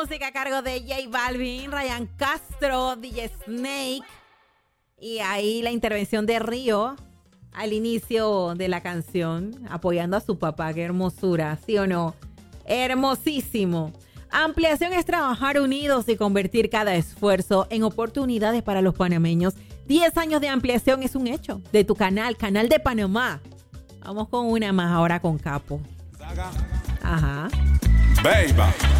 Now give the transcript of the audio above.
Música a cargo de J Balvin, Ryan Castro, DJ Snake. Y ahí la intervención de Río al inicio de la canción, apoyando a su papá. Qué hermosura, ¿sí o no? Hermosísimo. Ampliación es trabajar unidos y convertir cada esfuerzo en oportunidades para los panameños. 10 años de ampliación es un hecho. De tu canal, Canal de Panamá. Vamos con una más ahora con Capo. Ajá. Baby.